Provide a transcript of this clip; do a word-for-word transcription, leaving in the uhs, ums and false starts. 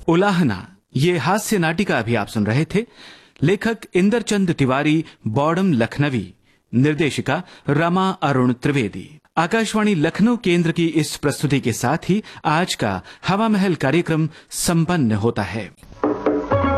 उलाहना, ये हास्य नाटिका अभी आप सुन रहे थे। लेखक इंदरचंद तिवारी, बॉडम लखनवी, निर्देशिका रमा अरुण त्रिवेदी। आकाशवाणी लखनऊ केंद्र की इस प्रस्तुति के साथ ही आज का हवा महल कार्यक्रम संपन्न होता है।